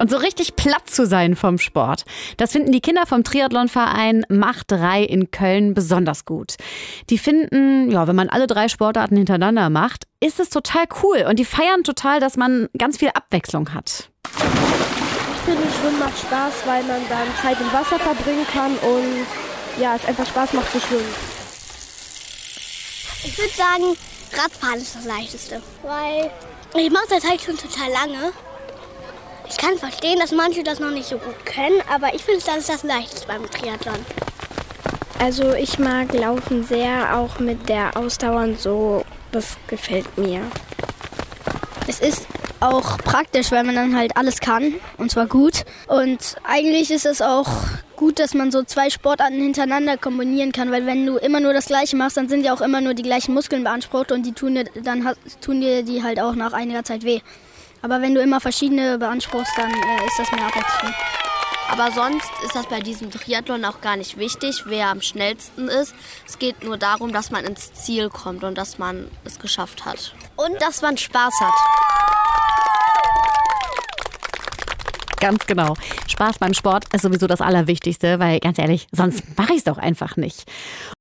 Und so richtig platt zu sein vom Sport, das finden die Kinder vom Triathlonverein Mach 3 in Köln besonders gut. Die finden, ja, wenn man alle 3 Sportarten hintereinander macht, ist es total cool. Und die feiern total, dass man ganz viel Abwechslung hat. Ich finde, Schwimmen macht Spaß, weil man dann Zeit im Wasser verbringen kann und ja, es einfach Spaß macht zu schwimmen. Ich würde sagen, Radfahren ist das Leichteste, weil ich mache das halt schon total lange. Ich kann verstehen, dass manche das noch nicht so gut können, aber ich finde, das ist das Leichteste beim Triathlon. Also ich mag Laufen sehr, auch mit der Ausdauer und so, das gefällt mir. Es ist auch praktisch, weil man dann halt alles kann, und zwar gut. Und eigentlich ist es auch gut, dass man so 2 Sportarten hintereinander kombinieren kann, weil wenn du immer nur das Gleiche machst, dann sind ja auch immer nur die gleichen Muskeln beansprucht und die tun dir die halt auch nach einiger Zeit weh. Aber wenn du immer verschiedene beanspruchst, dann ist das mehr Abwechslung. Aber sonst ist das bei diesem Triathlon auch gar nicht wichtig, wer am schnellsten ist. Es geht nur darum, dass man ins Ziel kommt und dass man es geschafft hat. Und dass man Spaß hat. Ganz genau. Spaß beim Sport ist sowieso das Allerwichtigste, weil ganz ehrlich, sonst mache ich es doch einfach nicht.